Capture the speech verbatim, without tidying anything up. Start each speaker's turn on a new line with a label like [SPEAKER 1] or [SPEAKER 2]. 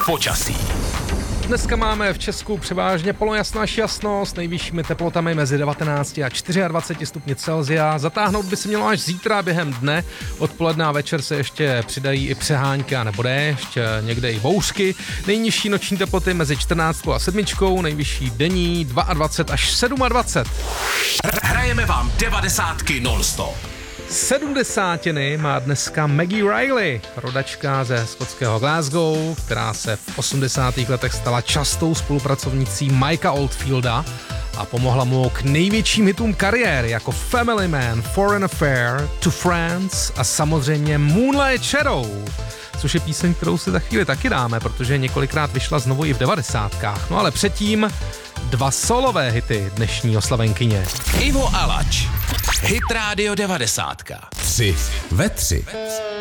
[SPEAKER 1] Počasí.
[SPEAKER 2] Dneska máme v Česku převážně polojasno až jasno s nejvyššími teplotami mezi devatenáct a dvacet čtyři stupni Celsia. Zatáhnout by se mělo až zítra během dne. Odpoledne a večer se ještě přidají i přehánky a nebo déšť, někde i bouřky. Nejnižší noční teploty mezi čtrnáct a sedm, nejvyšší denní dvacet dva až dvacet sedm.
[SPEAKER 1] Hrajeme vám devadesátky non-stop.
[SPEAKER 2] Sedmdesátiny má dneska Maggie Reilly, rodačka ze skotského Glasgow, která se v osmdesátých letech stala častou spolupracovnicí Mikea Oldfielda a pomohla mu k největším hitům kariéry jako Family Man, Foreign Affair, To France a samozřejmě Moonlight Shadow, což je píseň, kterou si za chvíli taky dáme, protože několikrát vyšla znovu i v devadesátkách. No ale předtím dva solové hity dnešní oslavenkyně.
[SPEAKER 1] Ivo Alač, Hit Radio devadesátka. Tři ve tři.